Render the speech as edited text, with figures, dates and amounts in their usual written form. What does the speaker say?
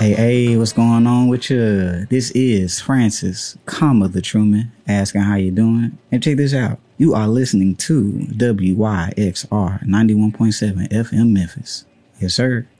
Hey, what's going on with you? This is Francis, the Truman, asking how you doing. And check this out. You are listening to WYXR 91.7 FM Memphis. Yes, sir.